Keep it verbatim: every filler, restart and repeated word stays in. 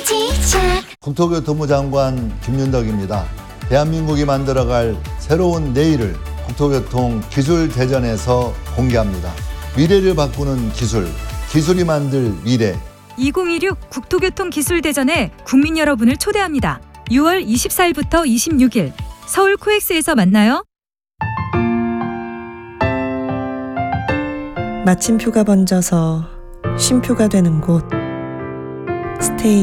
시작. 국토교통부 장관 김윤덕입니다. 대한민국이 만들어갈 새로운 내일을 국토교통기술대전에서 공개합니다. 미래를 바꾸는 기술, 기술이 만들 미래. 이천이십육 국토교통기술대전에 국민 여러분을 초대합니다. 유월 이십사일부터 이십육일 서울 코엑스에서 만나요. 마침표가 번져서 쉼표가 되는 곳 스테이